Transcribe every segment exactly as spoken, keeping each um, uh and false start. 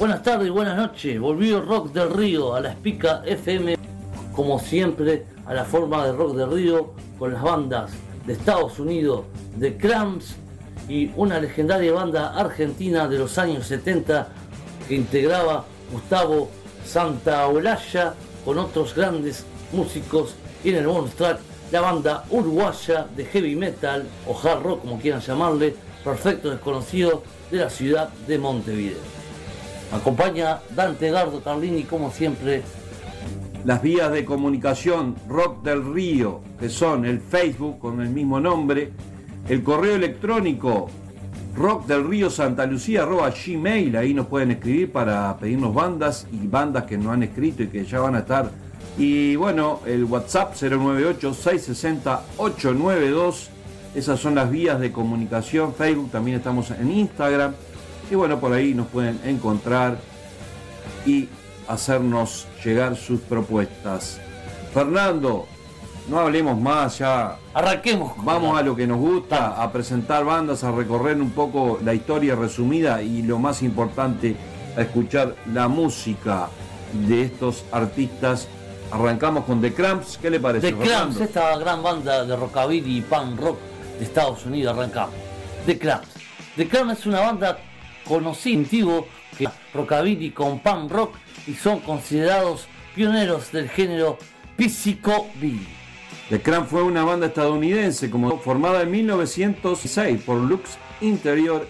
Buenas tardes y buenas noches. Volvió Rock del Río a la Espica F M, como siempre, a la forma de Rock del Río, con las bandas de Estados Unidos, The Cramps, y una legendaria banda argentina de los años setenta que integraba Gustavo Santaolalla con otros grandes músicos, y en el bonus track la banda uruguaya de heavy metal o hard rock, como quieran llamarle, Perfecto Desconocido, de la ciudad de Montevideo. Me acompaña Dante Gardo Carlini, como siempre. Las vías de comunicación Rock del Río, que son el Facebook con el mismo nombre, el correo electrónico rock del río santa lucía arroba gmail, ahí nos pueden escribir para pedirnos bandas y bandas que no han escrito y que ya van a estar. Y bueno, el WhatsApp cero nueve ocho, seis seis cero, ocho nueve dos, esas son las vías de comunicación. Facebook, también estamos en Instagram, y bueno, por ahí nos pueden encontrar y hacernos llegar sus propuestas. Fernando, no hablemos más, ya arranquemos. Vamos a lo que nos gusta, a presentar bandas, a recorrer un poco la historia resumida y lo más importante, a escuchar la música de estos artistas. Arrancamos con The Cramps, ¿qué le parece? The Cramps, esta gran banda de rockabilly y punk rock de Estados Unidos, arrancamos. The Cramps. The Cramps es una banda conocida que rockabilly con punk rock y son considerados pioneros del género psychobilly. The Cramps fue una banda estadounidense como formada en mil novecientos seis por Lux Interior,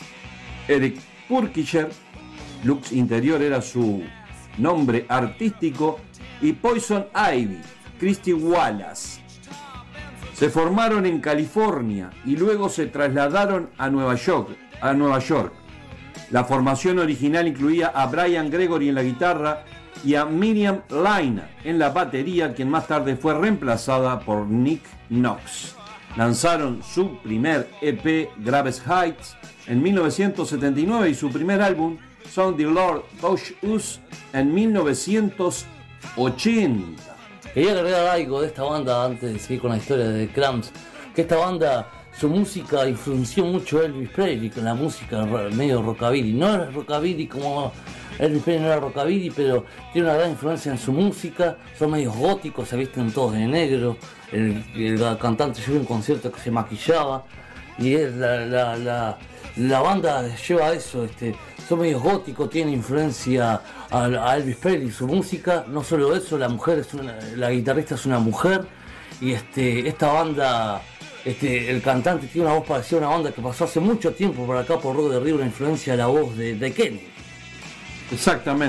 Eric Purkicher. Lux Interior era su nombre artístico, y Poison Ivy, Christy Wallace. Se formaron en California y luego se trasladaron a Nueva York, a Nueva York. La formación original incluía a Brian Gregory en la guitarra y a Miriam Lynn en la batería, quien más tarde fue reemplazada por Nick Knox. Lanzaron su primer E P, Graves Heights, en mil novecientos setenta y nueve, y su primer álbum, Sound the Lord Touch Us, en mil novecientos ochenta. Quería agregar algo de esta banda antes de seguir con la historia de The Cramps, que esta banda, su música influenció mucho a Elvis Presley con la música medio rockabilly. No era rockabilly como Elvis Presley, no era rockabilly, pero tiene una gran influencia en su música. Son medios góticos, se visten todos de negro. El, el cantante lleva un concierto que se maquillaba, y es la, la, la, la banda lleva eso, este, son medios góticos, tiene influencia a, a Elvis Presley, su música. No solo eso, la mujer es una, la guitarrista es una mujer, y este, esta banda, este, el cantante tiene una voz parecida a una banda que pasó hace mucho tiempo por acá por Rock del Río, una influencia a la voz de, de Kenny. Exactamente.